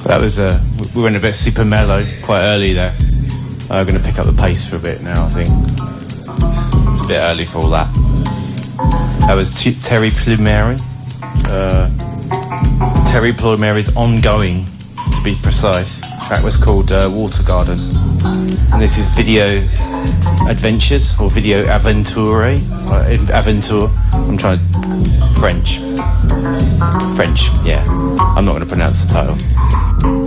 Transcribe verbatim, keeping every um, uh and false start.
That was uh, we went a bit super mellow quite early there. I'm going to pick up the pace for a bit now, I think. It's a bit early for all that. That was T- Terry Plumeri. Uh, Terry Plumeri's Ongoing, to be precise. That was called uh, Water Garden. And this is Video Adventures, or Video Aventure. Uh, Aventure. I'm trying to... French. French, yeah. I'm not going to pronounce the title.